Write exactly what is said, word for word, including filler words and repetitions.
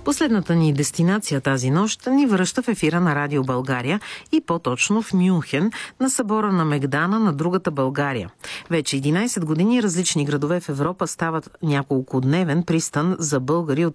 Последната ни дестинация тази нощ ни връща в ефира на Радио България и по-точно в Мюнхен, на събора на Мегдана на другата България. Вече единайсет години различни градове в Европа стават няколкодневен пристан за българи от